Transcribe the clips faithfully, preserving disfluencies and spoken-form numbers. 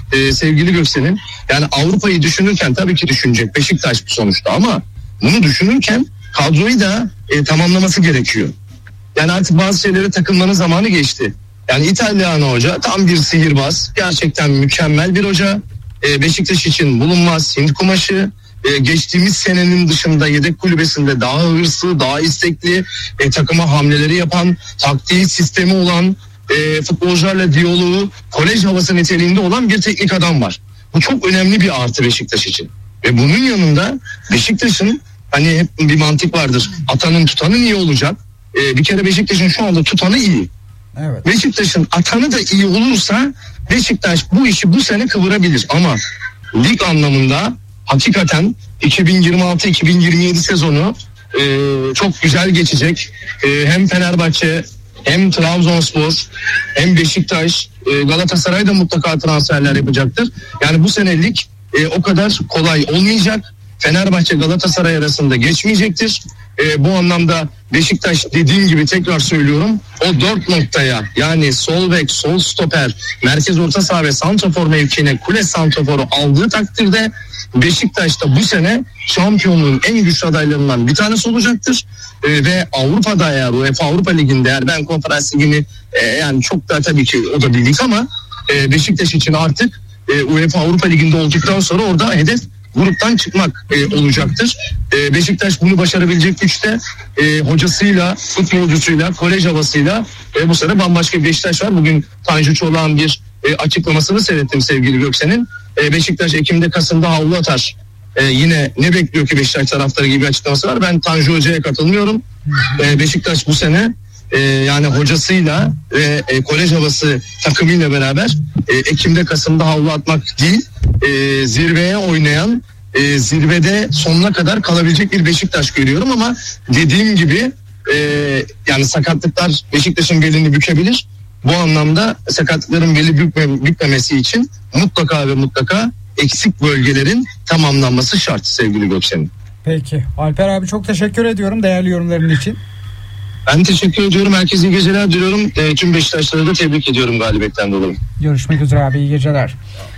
e, sevgili Göksel'in. Yani Avrupa'yı düşünürken tabii ki düşünecek Beşiktaş bu sonuçta, ama bunu düşünürken kadroyu da e, tamamlaması gerekiyor. Yani artık bazı şeylere takılmanın zamanı geçti. Yani İtalyan hoca tam bir sihirbaz. Gerçekten mükemmel bir hoca. E, Beşiktaş için bulunmaz Hint kumaşı. E, geçtiğimiz senenin dışında yedek kulübesinde daha hırslı, daha istekli, e, takıma hamleleri yapan, taktiği, sistemi olan, e, futbolcularla diyaloğu, kolej havası niteliğinde olan bir teknik adam var. Bu çok önemli bir artı Beşiktaş için. Ve bunun yanında Beşiktaş'ın, hani hep bir mantık vardır. Atanın tutanı iyi olacak. Ee, bir kere Beşiktaş'ın şu anda tutanı iyi. Evet. Beşiktaş'ın atanı da iyi olursa Beşiktaş bu işi bu sene kıvırabilir. Ama lig anlamında hakikaten iki bin yirmi altı iki bin yirmi yedi sezonu e, çok güzel geçecek. E, hem Fenerbahçe, hem Trabzonspor, hem Beşiktaş, e, Galatasaray da mutlaka transferler yapacaktır. Yani bu sene lig e, o kadar kolay olmayacak. Fenerbahçe Galatasaray arasında geçmeyecektir. E, bu anlamda Beşiktaş, dediğim gibi tekrar söylüyorum, o dört noktaya, yani sol bek, sol stoper, merkez orta saha ve santrafor mevkiine kule santraforu aldığı takdirde Beşiktaş'ta bu sene şampiyonluğun en güçlü adaylarından bir tanesi olacaktır. E, ve Avrupa'da, eğer UEFA Avrupa Ligi'nde, eğer ben Konferans Ligi'ni e, yani çok da tabii ki o da bir lig, ama e, Beşiktaş için artık e, UEFA Avrupa Ligi'nde olduktan sonra orada hedef gruptan çıkmak e, olacaktır. E, Beşiktaş bunu başarabilecek güçte. E, hocasıyla, futbolcusuyla, kolej havasıyla e, bu sene bambaşka bir Beşiktaş var. Bugün Tanju Çolak'ın bir e, açıklamasını seyrettim sevgili Göksel'in. E, Beşiktaş Ekim'de, Kasım'da havlu atar. E, yine ne bekliyor ki Beşiktaş taraftarı gibi bir açıklaması var. Ben Tanju Hoca'ya katılmıyorum. E, Beşiktaş bu sene e, yani hocasıyla ve e, kolej havası takımıyla beraber e, Ekim'de, Kasım'da havlu atmak değil, e, zirveye oynayan, e, zirvede sonuna kadar kalabilecek bir Beşiktaş görüyorum. Ama dediğim gibi e, yani sakatlıklar Beşiktaş'ın belini bükebilir. Bu anlamda sakatlıkların beli bükme, bükmemesi için mutlaka ve mutlaka eksik bölgelerin tamamlanması şart sevgili Göksel'in. Peki. Alper abi, çok teşekkür ediyorum değerli yorumların için. Ben teşekkür ediyorum. Herkese iyi geceler diliyorum. E, tüm Beşiktaşları da tebrik ediyorum galibiyetten dolayı. Görüşmek üzere abi, iyi geceler.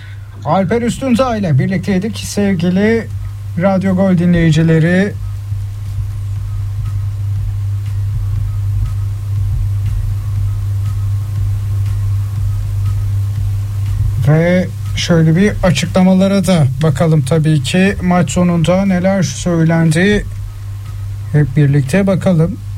Alper Üstündağ ile birlikteydik sevgili Radyo Gol dinleyicileri. Ve şöyle bir açıklamalara da bakalım tabii ki. Maç sonunda neler söylendi hep birlikte bakalım.